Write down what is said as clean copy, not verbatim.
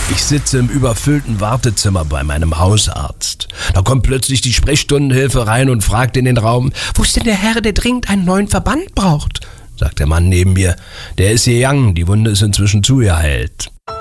Ich sitze im überfüllten Wartezimmer bei meinem Hausarzt. Da kommt plötzlich die Sprechstundenhilfe rein und fragt in den Raum: Wo ist denn der Herr, der dringend einen neuen Verband braucht? Sagt der Mann neben mir: Der ist gegangen, die Wunde ist inzwischen zugeheilt.